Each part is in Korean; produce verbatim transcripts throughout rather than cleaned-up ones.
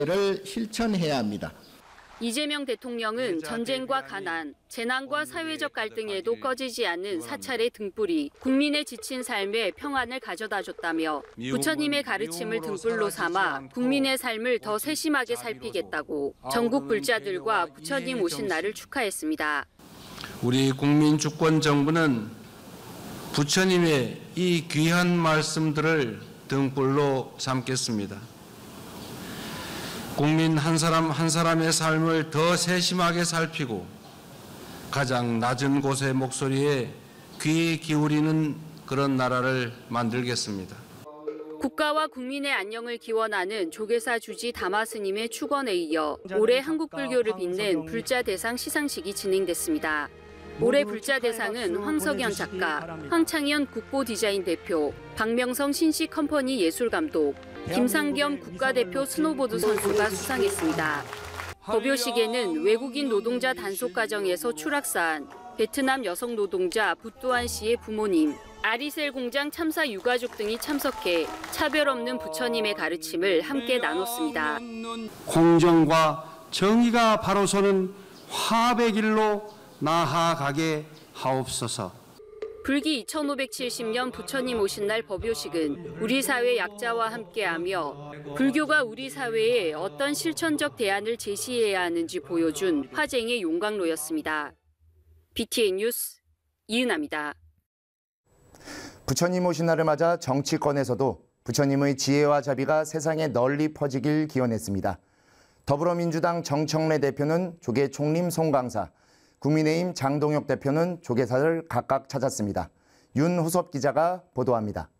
를 실천해야 합니다. 이재명 대통령은 전쟁과 가난, 재난과 사회적 갈등에도 꺼지지 않는 사찰의 등불이 국민의 지친 삶에 평안을 가져다 줬다며 부처님의 가르침을 등불로 삼아 국민의 삶을 더 세심하게 살피겠다고 전국 불자들과 부처님 오신 날을 축하했습니다. 우리 국민주권정부는 부처님의 이 귀한 말씀들을 등불로 삼겠습니다. 국민 한 사람 한 사람의 삶을 더 세심하게 살피고 가장 낮은 곳의 목소리에 귀 기울이는 그런 나라를 만들겠습니다. 국가와 국민의 안녕을 기원하는 조계사 주지 다마 스님의 축원에 이어 올해 한국불교를 빛낸 불자대상 시상식이 진행됐습니다. 올해 불자대상은 황석연 작가, 황창현 국보디자인 대표, 박명성 신시컴퍼니 예술감독, 김상겸 국가대표 스노보드 선수가 수상했습니다. 법요식에는 외국인 노동자 단속 과정에서 추락사한 베트남 여성 노동자 붓두안 씨의 부모님, 아리셀 공장 참사 유가족 등이 참석해 차별 없는 부처님의 가르침을 함께 나눴습니다. 공정과 정의가 바로 서는 화합의 길로 나아가게 하옵소서. 불기 이천오백칠십 년 부처님 오신 날 법요식은 우리 사회 약자와 함께하며 불교가 우리 사회에 어떤 실천적 대안을 제시해야 하는지 보여준 화쟁의 용광로였습니다. 비티엔 뉴스 이은아입니다. 부처님 오신 날을 맞아 정치권에서도 부처님의 지혜와 자비가 세상에 널리 퍼지길 기원했습니다. 더불어민주당 정청래 대표는 조계 총림 송광사, 국민의힘 장동혁 대표는 조계사를 각각 찾았습니다. 윤호섭 기자가 보도합니다.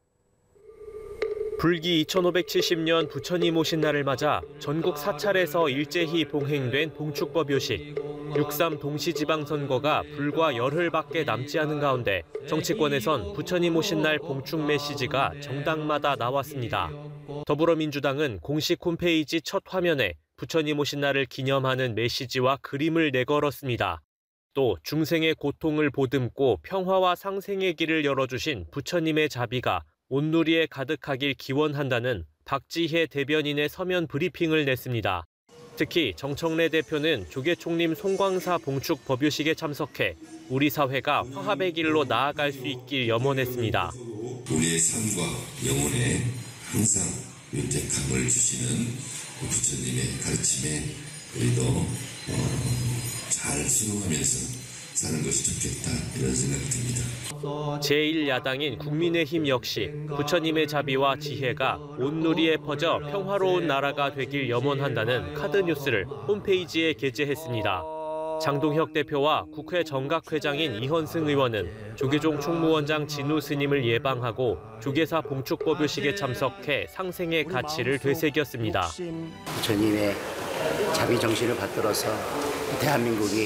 불기 이천오백칠십 년 부처님 오신 날을 맞아 전국 사찰에서 일제히 봉행된 봉축법요식. 육삼 동시지방선거가 불과 열흘밖에 남지 않은 가운데 정치권에선 부처님 오신 날 봉축 메시지가 정당마다 나왔습니다. 더불어민주당은 공식 홈페이지 첫 화면에 부처님 오신 날을 기념하는 메시지와 그림을 내걸었습니다. 또 중생의 고통을 보듬고 평화와 상생의 길을 열어주신 부처님의 자비가 온누리에 가득하길 기원한다는 박지혜 대변인의 서면 브리핑을 냈습니다. 특히 정청래 대표는 조계 총림 송광사 봉축 법요식에 참석해 우리 사회가 화합의 길로 나아갈 수 있길 염원했습니다. 우리의 삶과 영혼에 항상 윤택함을 주시는 부처님의 가르침에 우리도 어, 잘 순응하면서 사는 것이 좋겠다 이런 생각이 듭니다. 제일 야당인 국민의힘 역시 부처님의 자비와 지혜가 온누리에 퍼져 평화로운 나라가 되길 염원한다는 카드뉴스를 홈페이지에 게재했습니다. 장동혁 대표와 국회 정각회장인 이현승 의원은 조계종 총무원장 진우 스님을 예방하고 조계사 봉축법요식에 참석해 상생의 가치를 되새겼습니다. 부처님의 자비 정신을 받들어서 대한민국이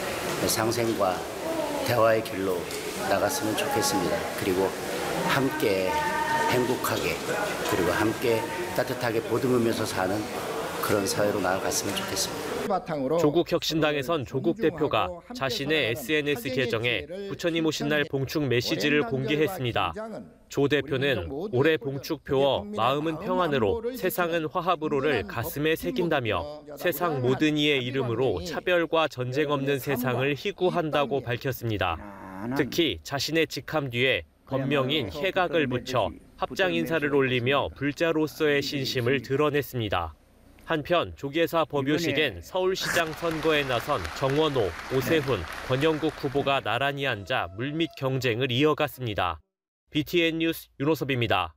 상생과 대화의 길로 나갔으면 좋겠습니다. 그리고 함께 행복하게 그리고 함께 따뜻하게 보듬으면서 사는 그런 사회로 나아갔으면 좋겠습니다. 조국 혁신당에선 조국 대표가 자신의 에스엔에스 계정에 부처님 오신 날 봉축 메시지를 공개했습니다. 조 대표는 올해 봉축표어 마음은 평안으로 세상은 화합으로를 가슴에 새긴다며 세상 모든 이의 이름으로 차별과 전쟁 없는 세상을 희구한다고 밝혔습니다. 특히 자신의 직함 뒤에 법명인 해각을 붙여 합장 인사를 올리며 불자로서의 신심을 드러냈습니다. 한편 조계사 법요식엔 서울시장 선거에 나선 정원호, 오세훈, 권영국 후보가 나란히 앉아 물밑 경쟁을 이어갔습니다. 비티엔 뉴스 윤호섭입니다.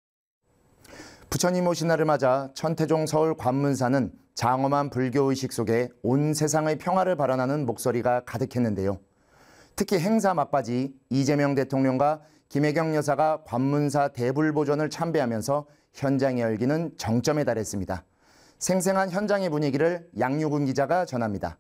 부처님 오신 날을 맞아 천태종 서울 관문사는 장엄한 불교의식 속에 온 세상의 평화를 발언하는 목소리가 가득했는데요. 특히 행사 막바지 이재명 대통령과 김혜경 여사가 관문사 대불보존을 참배하면서 현장의 열기는 정점에 달했습니다. 생생한 현장의 분위기를 양유군 기자가 전합니다.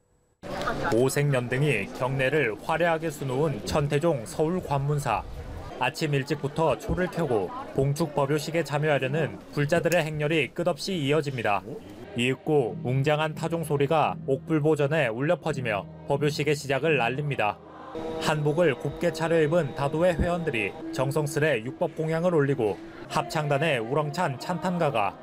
오색연등이 경례를 화려하게 수놓은 천태종 서울 관문사. 아침 일찍부터 초를 켜고 봉축 법요식에 참여하려는 불자들의 행렬이 끝없이 이어집니다. 이윽고 웅장한 타종 소리가 옥불보전에 울려 퍼지며 법요식의 시작을 알립니다. 한복을 곱게 차려입은 다도의 회원들이 정성스레 육법 공양을 올리고 합창단의 우렁찬 찬탄가가